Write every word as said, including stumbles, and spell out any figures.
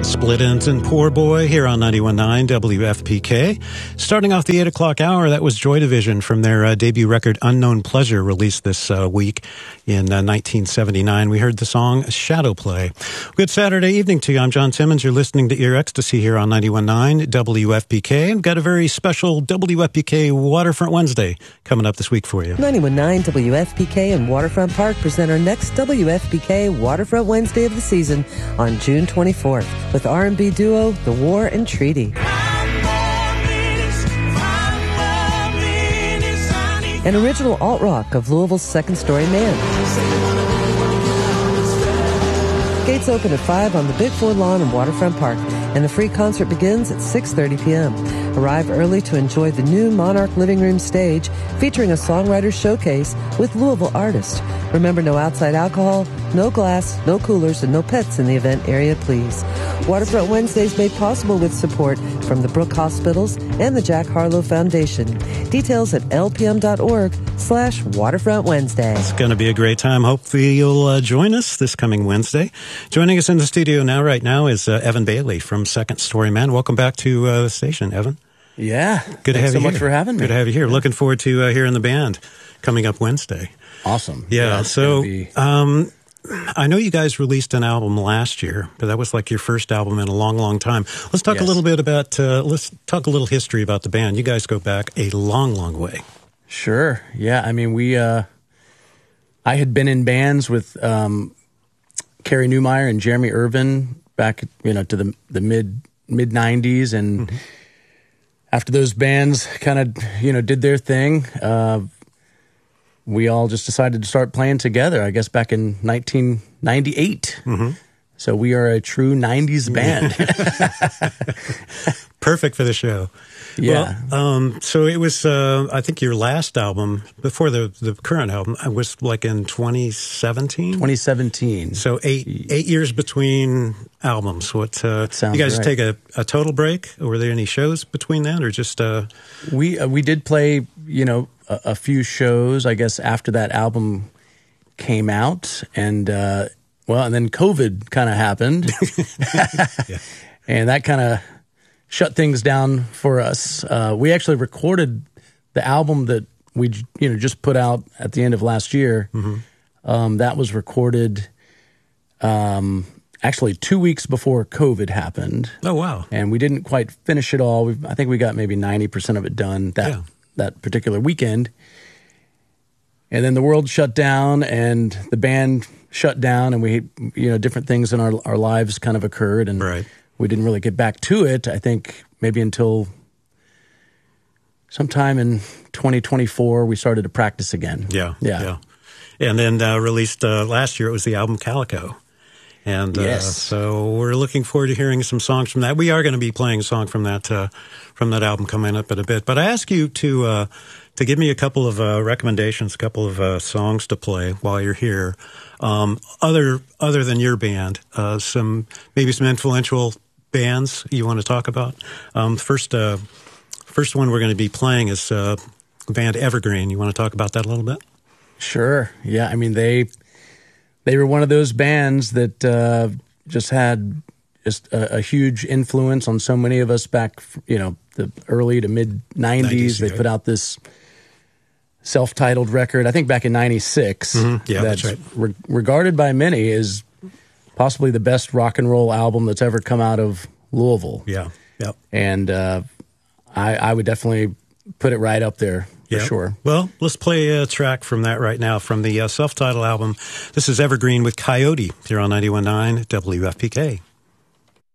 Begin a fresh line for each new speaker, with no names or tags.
Split Ends and Poor Boy here on ninety-one point nine W F P K. Starting off the eight o'clock hour, that was Joy Division from their uh, debut record Unknown Pleasure, released this uh, week in uh, nineteen seventy-nine. We heard the song Shadow Play. Good Saturday evening to you. I'm John Timmons. You're listening to Ear Ecstasy here on ninety-one point nine W F P K. I've got a very special W F P K Waterfront Wednesday coming up this week for you.
ninety-one point nine W F P K and Waterfront Park present our next W F P K Waterfront Wednesday of the season on June twenty-fourth with R and B duo The War and Treaty. An original alt-rock of Louisville's Second Story Man. Gates open at five on the Big Four lawn in Waterfront Park, and the free concert begins at six thirty p.m. Arrive early to enjoy the new Monarch Living Room stage featuring a songwriter showcase with Louisville artists. Remember, no outside alcohol, no glass, no coolers, and no pets in the event area, please. Waterfront Wednesdays made possible with support from the Brooke Hospitals and the Jack Harlow Foundation. Details at lpm.org slash Waterfront Wednesday.
It's going to be a great time. Hopefully you'll uh, join us this coming Wednesday. Joining us in the studio now, right now, is uh, Evan Bailey from Second Story Man. Welcome back to uh, the station, Evan.
Yeah.
Good to have
so
you here.
much for having me.
Good to have you here. Looking forward to uh, hearing the band coming up Wednesday.
Awesome.
Yeah,
yeah
so
be...
um, I know you guys released an album last year, but that was like your first album in a long, long time. Let's talk
yes.
a little bit about, uh, let's talk a little history about the band. You guys go back a long, long way.
Sure. Yeah, I mean, we, uh, I had been in bands with um, Carrie Newmeyer and Jeremy Irvin back, you know, to the the mid mid nineties, and mm-hmm. after those bands kind of, you know, did their thing, uh, we all just decided to start playing together, I guess back in nineteen ninety-eight. Mm-hmm. So we are a true nineties band.
Perfect for the show.
Yeah.
Well, um, so it was, uh, I think your last album, before the, the current album, was like in twenty seventeen?
twenty seventeen.
So eight eight years between albums. What uh,
Sounds
you guys
right.
take a, a total break? Were there any shows between that, or just? Uh...
We uh, we did play, you know, a, a few shows, I guess, after that album came out, and uh, well, and then COVID kind of happened,
yeah.
and that kind of shut things down for us. Uh, we actually recorded the album that we, you know, just put out at the end of last year. Mm-hmm. Um, that was recorded um, actually two weeks before COVID happened.
Oh, wow.
And we didn't quite finish it all. We've, I think we got maybe ninety percent of it done that,
yeah.
that particular weekend. And then the world shut down and the band shut down, and we, you know, different things in our, our lives kind of occurred. And
right.
we didn't really get back to it, I think, maybe until sometime in twenty twenty-four, we started to practice again.
Yeah,
yeah.
yeah. And then uh, released uh, last year, it was the album Calico. And uh,
yes.
so we're looking forward to hearing some songs from that. We are going to be playing a song from that uh, from that album coming up in a bit. But I ask you to uh, to give me a couple of uh, recommendations, a couple of uh, songs to play while you're here. Um, other other than your band, uh, some maybe some influential bands you want to talk about. Um, first, uh, first one we're going to be playing is uh, the band Evergreen. You want to talk about that a little bit?
Sure. Yeah. I mean, they they were one of those bands that uh, just had just a, a huge influence on so many of us back, you know, the early to mid nineties. They
yeah.
put out this self-titled record, I think back in ninety-six.
Mm-hmm. Yeah,
that's,
that's right.
Re- regarded by many as possibly the best rock and roll album that's ever come out of Louisville.
Yeah, yep.
And uh, I, I would definitely put it right up there for
yep.
sure.
Well, let's play a track from that right now, from the uh, self-titled album. This is Evergreen with Coyote here on ninety-one point nine W F P K.